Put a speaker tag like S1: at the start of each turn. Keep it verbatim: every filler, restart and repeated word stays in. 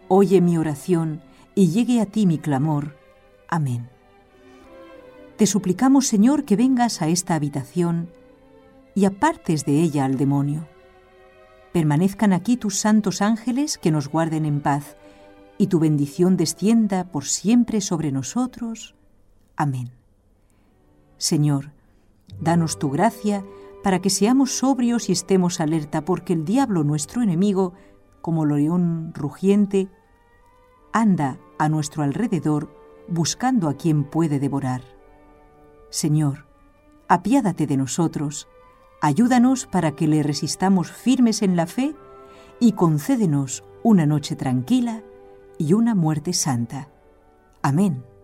S1: oye mi oración y llegue a ti mi clamor. Amén. Te suplicamos, Señor, que vengas a esta habitación y apartes de ella al demonio. Permanezcan aquí tus santos ángeles que nos guarden en paz, y tu bendición descienda por siempre sobre nosotros. Amén. Señor, danos tu gracia para que seamos sobrios y estemos alerta, porque el diablo, nuestro enemigo, como león rugiente, anda a nuestro alrededor buscando a quien puede devorar. Señor, apiádate de nosotros, ayúdanos para que le resistamos firmes en la fe y concédenos una noche tranquila y una muerte santa. Amén.